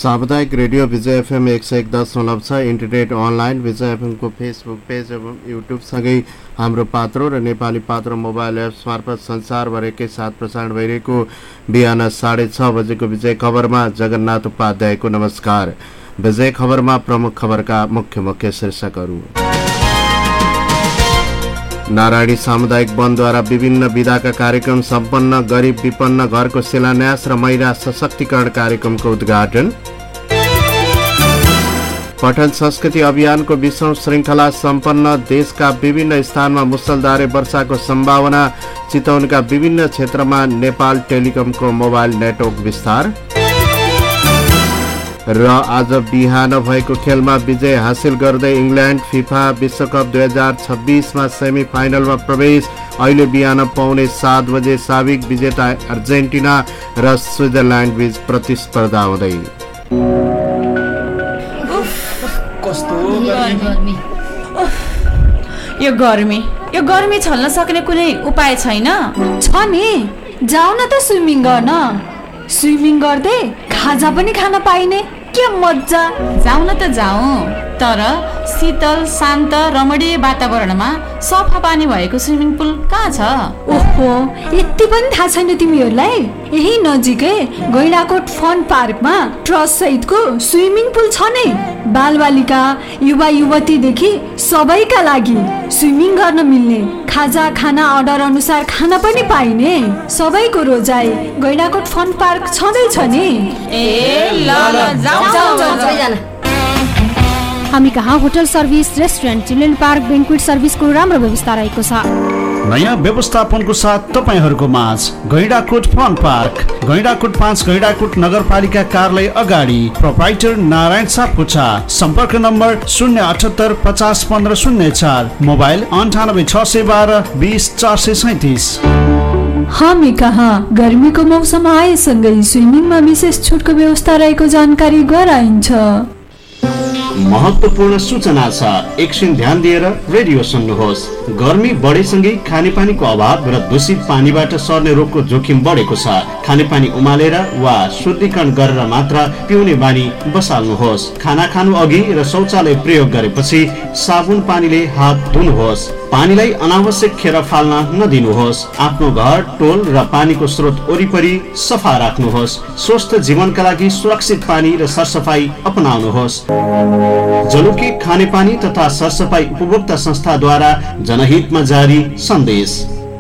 सामुदायिक रेडियो विजय FM 101.6 internet online विजय FM को Facebook page एवं युट्युब सँगै हाम्रो पात्रो र नेपाली पात्रो मोबाइल एप्स मार्फत संसारभरकै साथ प्रसारण भइरहेको बिहान 6:30 बजेको विजय खबरमा जगन्नाथ उपाध्यायको नमस्कार। विजय खबरमा प्रमुख खबरका मुख्य शीर्षकहरू। नारायणी सामुदायिक वनद्वारा विभिन्न विधाका कार्यक्रम सम्पन्न, गरिब विपन्न घरको शिलान्यास र महिला सशक्तिकरण कार्यक्रमको उद्घाटन। पठन संस्कृति अभियानको 20औं श्रृङ्खला सम्पन्न, देशका विभिन्न स्थानमा मुसलधारे वर्षाको सम्भावना, चितवनका विभिन्न क्षेत्रमा नेपाल टेलिकमको मोबाइल नेटवर्क विस्तार र आज बिहान भएको खेलमा विजय हासिल गर्दै इङ्ल्यान्ड फिफा विश्वकप 2026 मा सेमी फाइनलमा प्रवेश। अहिले बिहान 7:15 बजे साबिक विजेता अर्जेन्टिना र स्विजरल्यान्ड बीच प्रतिस्पर्धा हुँदै। यो गर्मी छल्न सक्ने कुनै उपाय छैन? छ नि, जाऊ न त स्विमिङ गर्न। स्विमिङ गर्दै खाजा पनि खान पाइने, के मजा। जाऊ न त जाऊ, तर शीतल शान्त रमणीय वातावरणमा सफा पानी भएको स्विमिङ पुल कहाँ छ? ओहो, यति पनि थाहा छैन तिमीहरूलाई? यही नजिकै गैंडाकोट फन पार्कमा ट्रस्ट सहितको स्विमिङ पुल छ नै। बालबालिका युवा युवतीदेखि सबैका लागि स्विमिङ गर्न मिल्ने, खाजा खाना अर्डर अनुसार खाना पनि पाइने, सबैको रोजाइ गैंडाकोट फन पार्क छँदैछ नि। ए ल जाऊ। हामी कहाँ hotel service, restaurant, children park, बेन्क्वेट सर्भिसको राम्रो व्यवस्था रहेको छ। नयाँ व्यवस्थापनको साथ तपाईहरूको माझ गैंडाकोट फन पार्क, गैंडाकोट 5 गैंडाकोट नगरपालिका कार्यालय अगाडि, प्रोप्राइटर नारायण सापकोटा। सम्पर्क नम्बर 078 50 15 04, मोबाइल 98 612 20 437। हामी कहाँ गर्मीको मौसम आएसँगै स्विमिङमा विशेष छुटको व्यवस्था रहेको जानकारी गराइन्छ। महत्त्वपूर्ण सूचना छ, एकछिन ध्यान दिएर रेडियो सुन्नुहोस्। गर्मी बढेसँगै खानेपानीको अभाव र दूषित पानीबाट सर्ने रोगको जोखिम बढेको छ। खानेपानी उमालेर वा शुद्धिकरण गरेर मात्र पिउने बानी बसाल्नुहोस्। खाना खानु अघि र शौचालय प्रयोग गरेपछि साबुन पानीले हात धुनुहोस्। पानीलाई अनावश्यक खेर फाल्न नदिनुहोस्। आफ्नो घर, टोल र पानीको स्रोत वरिपरि सफा राख्नुहोस्। स्वस्थ जीवनका लागि सुरक्षित पानी र सरसफाई अपनाउनुहोस्। जलुके खानेपानी तथा सरसफाई उपभोक्ता संस्थाद्वारा जनहितमा जारी सन्देश।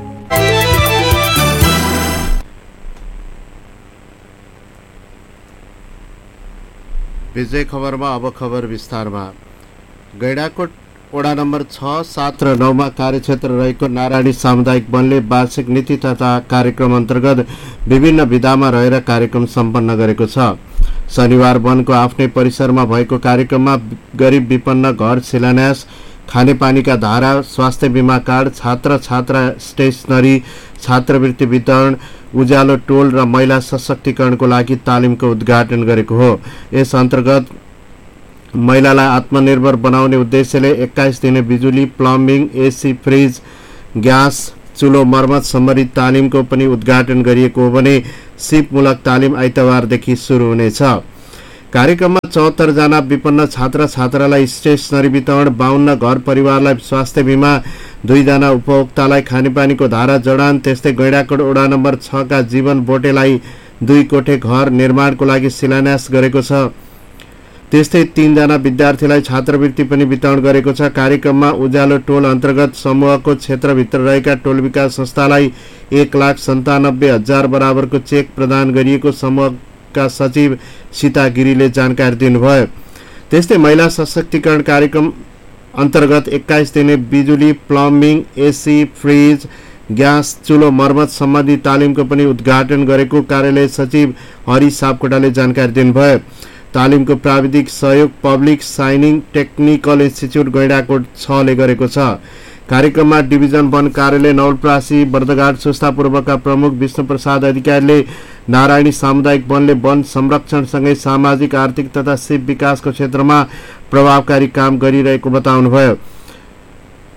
विजय खबरमा अब खबर विस्तारमा। गैंडाकोट वडा नम्बर 6, 7 र 9 मा कार्यक्षेत्र रहेको नारायणी सामुदायिक वनले वार्षिक नीति तथा कार्यक्रम अन्तर्गत विभिन्न विधामा रहेर कार्यक्रम सम्पन्न गरेको छ। शनिबार वनको आफ्नै परिसरमा भएको कार्यक्रममा गरिब विपन्न घर शिलान्यास, खानेपानीका धारा, स्वास्थ्य बिमा कार्ड, छात्र छात्रा स्टेसनरी, छात्रवृत्ति वितरण, उज्यालो टोल र महिला सशक्तिकरणको लागि तालिमको उद्घाटन गरेको हो। यस अन्तर्गत महिलालाई आत्मनिर्भर बनाउने उद्देश्यले 21 दिने बिजुली, प्लम्बिङ, एसी, फ्रिज, ग्यास, चुलो मर्मत सम्बन्धी तालिमको पनि उद्घाटन गरिएको हो भने सिपमूलक तालिम आइतबारदेखि सुरु हुनेछ। कार्यक्रममा 74 जना विपन्न छात्र छात्रालाई स्टेसनरी वितरण, 52 घर परिवारलाई स्वास्थ्य बिमा, 2 जना उपभोक्तालाई खानेपानीको धारा जडान, त्यस्तै गैंडाकोट वडा नम्बर 6 का जीवन बोटेलाई 2 कोठे घर निर्माणको लागि शिलान्यास गरेको छ। त्यस्तै 3 जना विद्यार्थीलाई छात्रवृत्ति पनि वितरण गरेको छ। कार्यक्रममा उज्यालो टोल अन्तर्गत समूहको क्षेत्रभित्र रहेका टोल विकास संस्थालाई 1,97,000 बराबरको चेक प्रदान गरिएको समूहका सचिव सीता गिरीले जानकारी दिनुभयो। त्यस्तै महिला सशक्तिकरण कार्यक्रम अन्तर्गत 21 दिने बिजुली, प्लम्बिङ, एसी, फ्रिज, ग्यास, चुलो मर्मत सम्बन्धी तालिमको पनि उद्घाटन गरेको कार्यालय सचिव हरि सापकोटाले जानकारी दिनुभयो। तालिमको प्राविधिक सहयोग public shining technical institute Gaindakot 6 ले गरेको छ। कार्यक्रममा डिभिजन वन कार्यालय नवलप्रासी बर्दघाट संस्थापूर्वका प्रमुख विष्णु प्रसाद अधिकारीले नारायणी सामुदायिक वनले वन संरक्षणसँगै सामाजिक, आर्थिक तथा सिप विकासको क्षेत्रमा प्रभावकारी काम गरिरहेको बताउनुभयो।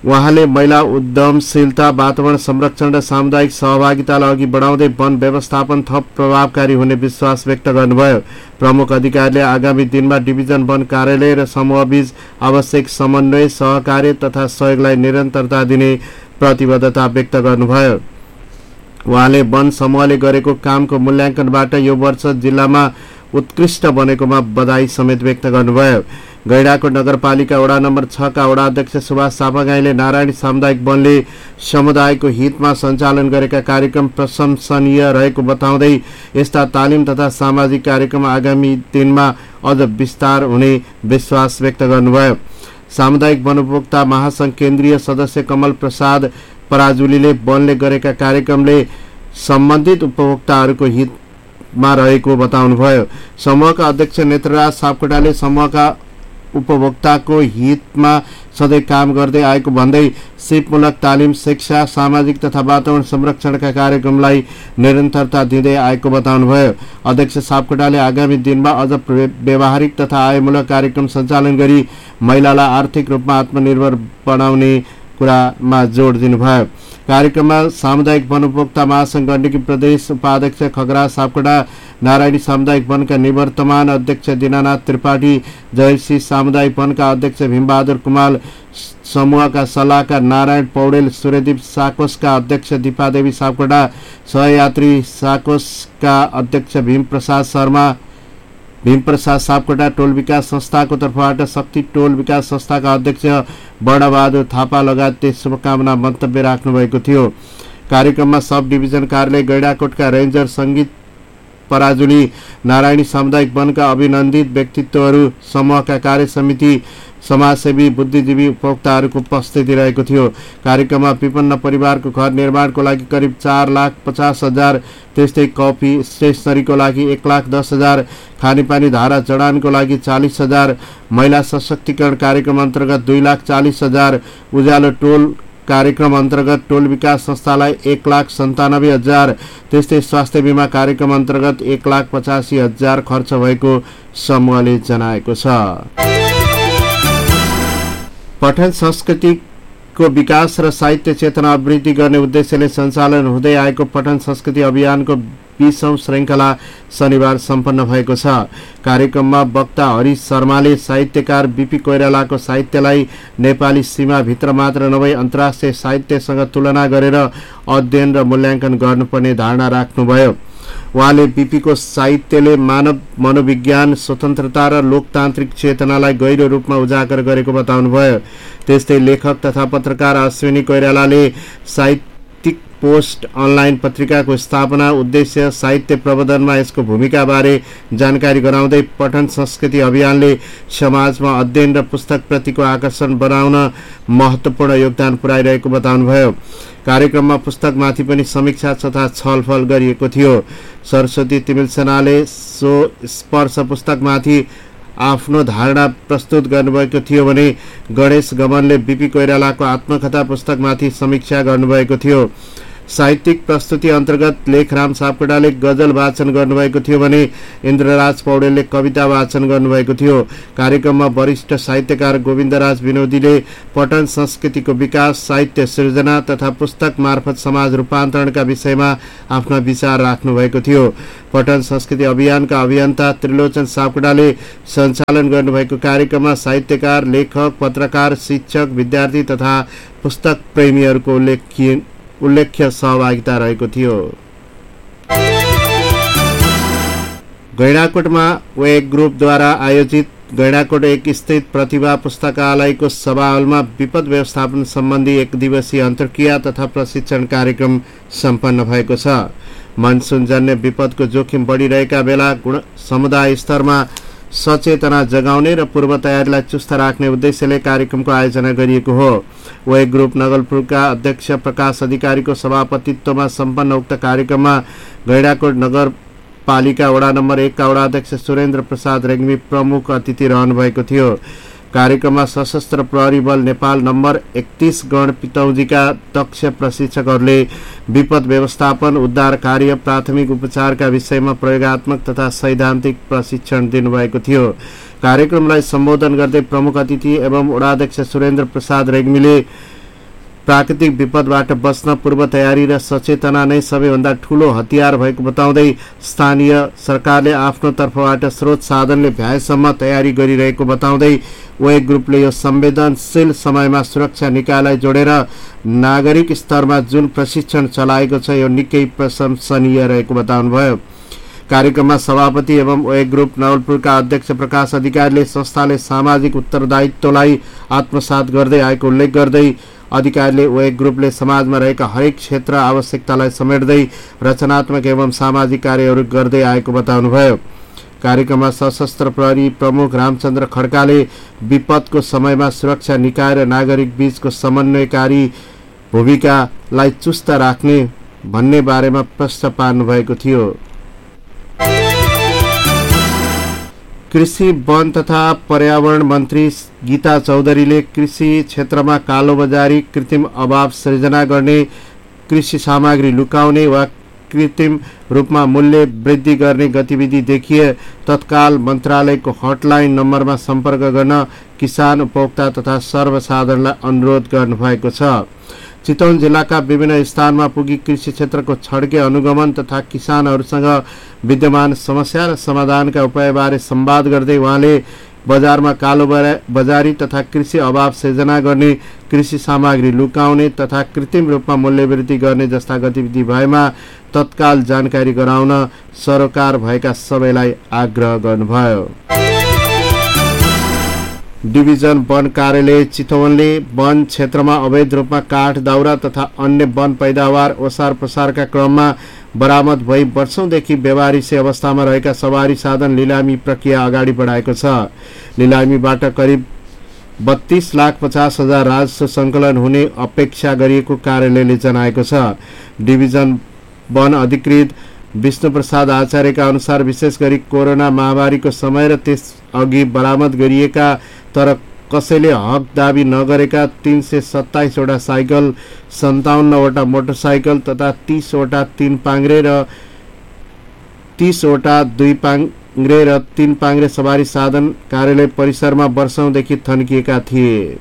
उहाँले महिला उद्यमशीलता, वातावरण संरक्षण र सामुदायिक सहभागितालाई अघि बढाउँदै वन व्यवस्थापन थप प्रभावकारी हुने विश्वास व्यक्त गर्नुभयो। प्रमुख अधिकारीले आगामी दिनमा डिभिजन वन कार्यालय र समूहबीच आवश्यक समन्वय, सहकार्य तथा सहयोगलाई निरन्तरता दिने प्रतिबद्धता व्यक्त गर्नुभयो। उहाँले वन समूहले गरेको कामको मूल्याङ्कनबाट यो वर्ष जिल्लामा उत्कृष्ट बनेकोमा बधाई समेत व्यक्त गर्नुभयो। गैंडाकोट नगरपालिका वडा नम्बर 6 का वडा अध्यक्ष सुभाष सापागाईले नारायणी सामुदायिक वनले समुदायको हितमा सञ्चालन गरेका कार्यक्रम प्रशंसनीय रहेको बताउँदै यस्ता तालिम तथा सामाजिक कार्यक्रम आगामी दिनमा अझ विस्तार हुने विश्वास व्यक्त गर्नुभयो। सामुदायिक वन उपभोक्ता महासंघ केन्द्रीय सदस्य कमल प्रसाद पराजुलीले वनले गरेका कार्यक्रमले सम्बन्धित उपभोक्ताहरूको हितमा रहेको बताउनुभयो। समूहका अध्यक्ष नेत्रराज सापकोटाले समूहका उपभोक्ताको हितमा सधैँ काम गर्दै आएको भन्दै सिपमूलक तालिम, शिक्षा, सामाजिक तथा वातावरण संरक्षणका कार्यक्रमलाई निरन्तरता दिँदै आएको बताउनुभयो। अध्यक्ष सापकोटाले आगामी दिनमा अझ व्यावहारिक तथा आयमूलक कार्यक्रम सञ्चालन गरी महिलालाई आर्थिक रूपमा आत्मनिर्भर बनाउने कुरामा जोड दिनुभयो। कार्यक्रममा सामुदायिक वन उपभोक्ता महासंघ गण्डकी प्रदेश उपाध्यक्ष खगराज सापकोटा, नारायणी सामुदायिक वनका निवर्तमान अध्यक्ष दीनानाथ त्रिपाठी, जयसी सामुदायिक वनका अध्यक्ष भीमबहादुर कुमाल, समूहका सल्लाहकार नारायण पौडेल, सूर्यदीप साकोसका अध्यक्ष दीपादेवी सापकोटा, सहयात्री साकोसका अध्यक्ष भीमप्रसाद सापकोटा, टोल विकास संस्थाको तर्फबाट शक्ति टोल विकास संस्थाका अध्यक्ष बडाबहादुर थापा लगायतले शुभकामना मन्तव्य राख्नुभएको थियो। कार्यक्रममा सब डिभिजन कार्यालय गैंडाकोटका रेन्जर सङ्गीत पराजुली, नारायणी सामुदायिक वनका अभिनन्दित व्यक्तित्वहरू, समूहका कार्य समिति, समाजसेवी, बुद्धिजीवी उपभोक्ताहरूको उपस्थिति रहेको थियो। कार्यक्रममा विपन्न परिवारको घर निर्माणको लागि करिब 4,50,000, त्यस्तै कफी स्टेसनरीको लागि 1,10,000, खानेपानी धारा जडानको लागि 40,000, महिला सशक्तिकरण कार्यक्रम अन्तर्गत 2,40,000, उज्यालो टोल कार्यक्रम अन्तर्गत टोल विकास संस्थालाई 1,97,000, त्यस्तै स्वास्थ्य बिमा कार्यक्रम अन्तर्गत 1,85,000 खर्च भएको समूहले जनाएको छ। पठन संस्कृतिको विकास र साहित्य चेतना अभिवृद्धि गर्ने उद्देश्यले सञ्चालन हुँदै आएको पठन संस्कृति अभियानको 20औं श्रृङ्खला शनिबार सम्पन्न भएको छ। कार्यक्रममा वक्ता हरि शर्माले साहित्यकार बीपी कोइरालाको साहित्यलाई नेपाली सीमाभित्र मात्र नभई अन्तर्राष्ट्रिय साहित्यसँग तुलना गरेर अध्ययन र मूल्याङ्कन गर्नुपर्ने धारणा राख्नुभयो। उहाँले बीपीको साहित्यले मानव मनोविज्ञान, स्वतन्त्रता र लोकतान्त्रिक चेतनालाई गहिरो रूपमा उजागर गरेको बताउनुभयो। त्यस्तै लेखक तथा पत्रकार अश्विनी कोइरालाले साहित्यिक पोस्ट अनलाइन पत्रिकाको स्थापना, उद्देश्य, साहित्य प्रवर्धनमा यसको भूमिकाबारे जानकारी गराउँदै पठन संस्कृति अभियानले समाजमा अध्ययन र पुस्तकप्रतिको आकर्षण बनाउन महत्त्वपूर्ण योगदान पुर्याइरहेको बताउनुभयो। कार्यक्रममा पुस्तकमाथि पनि समीक्षा तथा छलफल गरिएको थियो। सरस्वती तिमिल सेनाले सो स्पर्श पुस्तकमाथि आफ्नो धारणा प्रस्तुत गर्नुभएको थियो भने गणेश गमनले बीपी कोइरालाको आत्मकथा पुस्तकमाथि समीक्षा गर्नुभएको थियो। साहित्यिक प्रस्तुति अन्तर्गत लेखराम सापकोटाले गजल वाचन गर्नुभएको थियो भने इन्द्रराज पौडेलले कविता वाचन गर्नुभएको थियो। कार्यक्रममा वरिष्ठ साहित्यकार गोविन्दराज विनोदीले पठन संस्कृतिको विकास, साहित्य सृजना तथा पुस्तक मार्फत समाज रूपान्तरणका विषयमा आफ्ना विचार राख्नुभएको थियो। पठन संस्कृति अभियानका अभियन्ता त्रिलोचन सापकोटाले सञ्चालन गर्नुभएको कार्यक्रममा साहित्यकार, लेखक, पत्रकार, शिक्षक, विद्यार्थी तथा पुस्तक प्रेमीहरूको उल्लेख्य सहभागिता रहेको थियो। गैंडाकोटमा वेग ग्रुपद्वारा आयोजित गैंडाकोट 1 स्थित प्रतिभा पुस्तकालयको सभाहलमा विपद व्यवस्थापन सम्बन्धी 1 दिवसीय अन्तर्क्रिया तथा प्रशिक्षण कार्यक्रम सम्पन्न भएको छ। मनसुनजन्य विपदको जोखिम बढिरहेका बेला समुदाय स्तरमा सचेतना जगाउने र पूर्व तयारीलाई चुस्त राख्ने उद्देश्यले कार्यक्रमको आयोजना गरिएको हो। वेग ग्रुप नगरपुरका अध्यक्ष प्रकाश अधिकारीको सभापतित्वमा सम्पन्न उक्त कार्यक्रममा गैंडाकोट नगरपालिका वडा नम्बर 1 का वडा अध्यक्ष सुरेन्द्र प्रसाद रेग्मी प्रमुख अतिथि रहनुभएको थियो। कार्यक्रममा सशस्त्र प्रहरी बल नेपाल नम्बर 31 गण पितौजीका दक्ष प्रशिक्षकहरूले विपद व्यवस्थापन, उद्धार कार्य, प्राथमिक उपचारका विषयमा प्रयोगात्मक तथा सैद्धान्तिक प्रशिक्षण दिनुभएको थियो। कार्यक्रमलाई सम्बोधन गर्दै प्रमुख अतिथि एवं वडाध्यक्ष सुरेन्द्र प्रसाद रेग्मीले प्राकृतिक विपदबाट बच्न पूर्व तयारी र सचेतना नै सबैभन्दा ठूलो हतियार भएको बताउँदै स्थानीय सरकारले आफ्नो तर्फबाट स्रोत साधनले भ्याएसम्म तयारी गरिरहेको बताउँदै वेग ग्रुपले यो संवेदनशील समयमा सुरक्षा निकायलाई जोडेर नागरिक स्तरमा जुन प्रशिक्षण चलाएको छ यो निकै प्रशंसनीय रहेको बताउनुभयो। कार्यक्रममा सभापति एवं वेग ग्रुप नवलपुरका अध्यक्ष प्रकाश अधिकारीले संस्थाले सामाजिक उत्तरदायित्वलाई आत्मसात गर्दै आएको उल्लेख गर्दै अधिकारीले वेग ग्रुपले समाजमा रहेका हरेक क्षेत्र आवश्यकतालाई समेट्दै रचनात्मक एवं सामाजिक कार्यहरू गर्दै आएको बताउनुभयो। कार्यक्रममा सशस्त्र प्रहरी प्रमुख रामचन्द्र खड्काले विपदको समयमा सुरक्षा निकाय र नागरिक बीचको समन्वयकारी भूमिकालाई चुस्त राख्ने भन्ने बारेमा प्रश्न पार्नु भएको थियो। कृषि वन तथा पर्यावरण मन्त्री गीता चौधरीले कृषि क्षेत्रमा कालोबजारी, कृत्रिम अभाव सृजना गर्ने, कृषि सामग्री लुकाउने वा कृत्रिम रूपमा मूल्य वृद्धि गर्ने गतिविधि देखिए तत्काल मन्त्रालयको हटलाइन नम्बरमा सम्पर्क गर्न किसान, उपभोक्ता तथा सर्वसाधारणलाई अनुरोध गर्नुभएको छ। चितवन जिल्लाका विभिन्न स्थानमा पुगी कृषि क्षेत्रको छड्के अनुगमन तथा किसानहरूसँग विद्यमान समस्या र समाधानका उपायबारे संवाद गर्दै उहाँले बजारमा कालोबजारी तथा कृषि अभाव सृजना गर्ने, कृषि सामग्री लुकाउने तथा कृत्रिम रूपमा मूल्यवृद्धि गर्ने जस्ता गतिविधि भएमा तत्काल जानकारी गराउन सरोकार भएका सबैलाई आग्रह गर्नुभयो। डिभिजन वन कार्यालय चितवनले वन क्षेत्रमा अवैध रूपमा काठ, दाउरा तथा अन्य वन पैदावार ओसार पसारका क्रममा बरामद भई वर्षौंदेखि व्यवहारिसे अवस्थामा रहेका सवारी साधन लिलामी प्रक्रिया अगाडि बढाएको छ। लिलामीबाट करिब 32,50,000 राजस्व सङ्कलन हुने अपेक्षा गरिएको कार्यालयले जनाएको छ। डिभिजन वन अधिकृत विष्णुप्रसाद आचार्यका अनुसार विशेष गरी कोरोना महामारीको समय र त्यस अघि बरामद गरिएका तर कसैले हक दाबी नगरेका 327 वटा साइकल, 57 वटा मोटरसाइकल तथा 30 वटा 3 पाङ्ग्रे र 30 वटा 2 पाङ्ग्रे र 3 पाङ्ग्रे सवारी साधन कार्यालय परिसरमा वर्षौंदेखि थन्किएका थिए।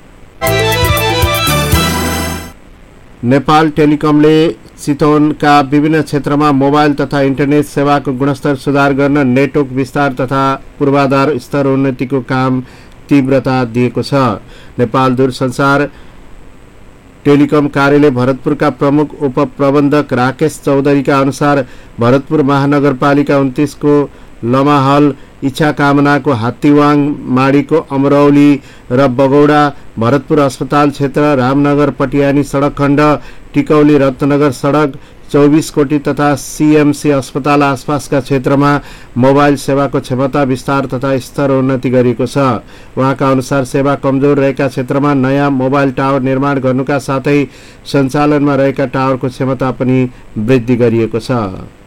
नेपाल टेलिकमले चितवनका विभिन्न क्षेत्रमा मोबाइल तथा इन्टरनेट सेवाको गुणस्तर सुधार गर्न नेटवर्क विस्तार तथा पूर्वाधार स्तर उन्नतिको काम तीव्रता दिएको छ। नेपाल दूरसञ्चार टेलिकम कार्यालय भरतपुरका प्रमुख उपप्रबन्धक राकेश चौधरीका अनुसार भरतपुर महानगरपालिका 29 को लमाहल, इच्छाकामनाको हात्तीवाङ, माडीको अमरौली र बगौडा, भरतपुर अस्पताल क्षेत्र, रामनगर पटियानी सडक खण्ड, टिकौली रत्नगर सडक, 24 कोटी तथा सीएमसी अस्पताल आसपासका क्षेत्रमा मोबाइल सेवाको क्षमता विस्तार तथा स्तर उन्नति गरिएको छ। उहाँका अनुसार सेवा कमजोर रहेका क्षेत्रमा नयाँ मोबाइल टावर निर्माण गर्नुका साथै सञ्चालनमा रहेका टावरको क्षमता पनि वृद्धि गरिएको छ।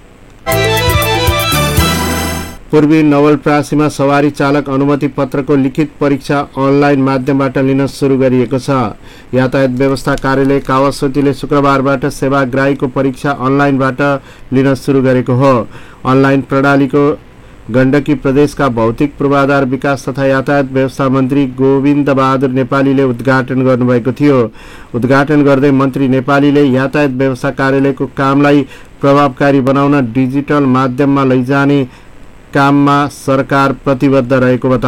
पूर्वी नवलपरासीमा सवारी चालक अनुमति पत्रको लिखित परीक्षा अनलाइन माध्यमबाट लिन सुरु गरिएको छ। यातायात व्यवस्था कार्यालय कावासोतीले शुक्रबारबाट सेवाग्राहीको परीक्षा अनलाइनबाट लिन सुरु गरेको हो। अनलाइन प्रणालीको गण्डकी प्रदेशका भौतिक पूर्वाधार विकास तथा यातायात व्यवस्था मन्त्री गोविन्द बहादुर नेपालीले उद्घाटन गर्नुभएको थियो। उद्घाटन गर्दै मन्त्री नेपालीले यातायात व्यवस्था कार्यालयको कामलाई प्रभावकारी बनाउन डिजिटल माध्यममा लैजाने काममा सरकार प्रतिबद्ध रहेको बताए।